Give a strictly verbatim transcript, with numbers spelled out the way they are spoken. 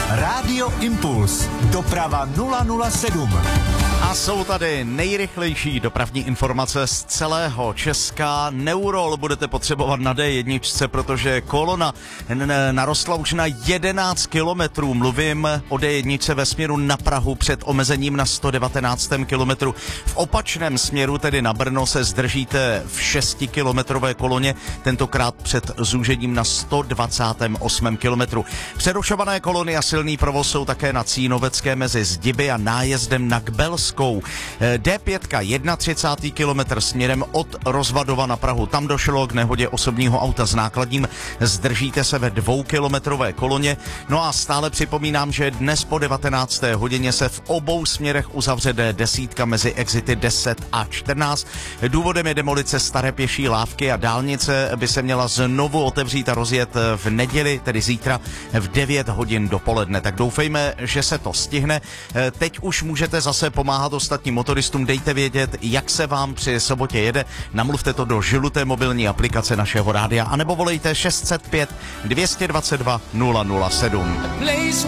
Rádio Impuls. Doprava nula nula sedm. A jsou tady nejrychlejší dopravní informace z celého Česka. Neurol budete potřebovat na D jedna, protože kolona narostla už na jedenáct kilometrů. Mluvím o D jedna ve směru na Prahu před omezením na sto devatenáctém kilometru. V opačném směru, tedy na Brno, se zdržíte v šestikilometrové koloně, tentokrát před zúžením na sto dvacátém osmém kilometru. Přerušované kolony a silný provoz jsou také na Cínovecké mezi Zdiby a nájezdem na Kbelskou. D pět, třicátý první kilometr směrem od Rozvadova na Prahu. Tam došlo k nehodě osobního auta s nákladním. Zdržíte se ve dvoukilometrové koloně. No a stále připomínám, že dnes po devatenácté hodině se v obou směrech uzavře D deset mezi exity deset a čtrnáct. Důvodem je demolice staré pěší lávky a dálnice by se měla znovu otevřít a rozjet v neděli, tedy zítra v devět hodin dopoledne. Tak doufejme, že se to stihne. Teď už můžete zase pomáhat ostatním motoristům. Dejte vědět, jak se vám při sobotě jede. Namluvte to do žluté mobilní aplikace našeho rádia, anebo volejte šest set pět dvě dvacet dva nula nula sedm.